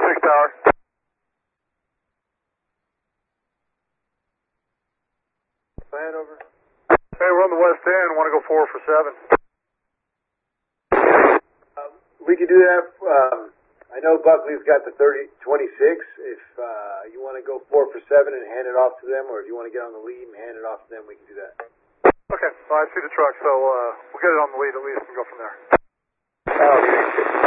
6 Tower. Hanover. Hey, we're on the west end. Want to go 4 for 7. We could do that. I know Buckley's got the 30-26. If you want to go 4 for 7 and hand it off to them, or if you want to get on the lead and hand it off to them, we can do that. Okay, well, I see the truck, so we'll get it on the lead at least and go from there. Okay.